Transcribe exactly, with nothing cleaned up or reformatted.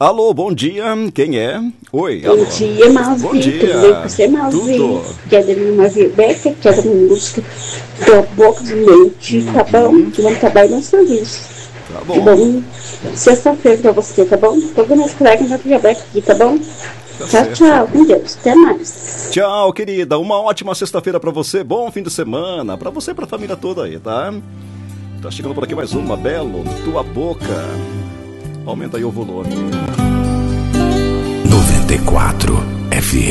Alô, bom dia, quem é? Oi, Bom alô. dia, Malzinho. Bom dia. Tudo bem com você, Malzinho? Tudo. Que é da minha Rebeca, que é da música da Boca de Leite, Uhum. tá bom? Que vamos trabalhar no serviço. Tá E bom. bom, sexta-feira pra você, tá bom? Todos meus colegas da Rebeca aqui, tá bom? Tá Tchau, certo. tchau, com Deus. Até mais. Tchau, querida. Uma ótima sexta-feira pra você. Bom fim de semana. Pra você e pra família toda aí, tá? Tá chegando por aqui mais uma, Belo, Tua Boca. Aumenta aí o volume. noventa e quatro F M